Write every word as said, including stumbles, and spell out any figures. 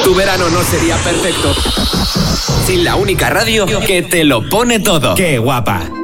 Tu verano no sería perfecto sin la única radio que te lo pone todo. ¡Qué guapa!